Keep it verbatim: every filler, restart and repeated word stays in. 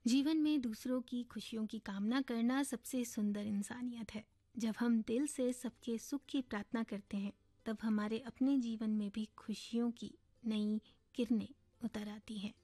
जीवन में दूसरों की खुशियों की कामना करना सबसे सुंदर इंसानियत है। जब हम दिल से सबके सुख की प्रार्थना करते हैं, तब हमारे अपने जीवन में भी खुशियों की नई किरणें उतर आती हैं।